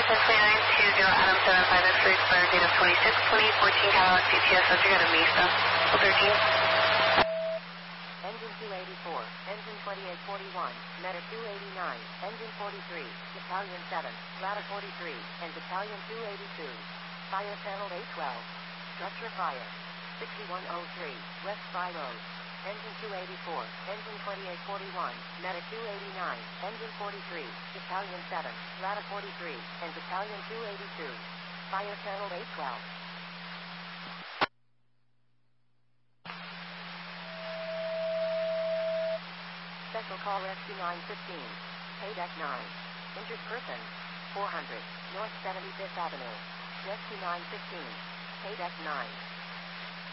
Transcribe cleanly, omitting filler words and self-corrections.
102920 Adam 75 X-ray, expired date of 26/20/14, Cadillac CTS, subject at Mesa, 13. Engine 284, engine 2841, Meta 289, engine 43, Battalion 7, Rata 43, and Battalion 282. Fire channel 812. Structure fire. 6103, West Spy Road. Engine 284, engine 2841, Meta 289, engine 43, Battalion 7, Rata 43, and Battalion 282. Fire channel 812. Special call Rescue 915. Paydeck 9. Injured person. 400. North 75th Avenue. Rescue 915. Paydeck 9.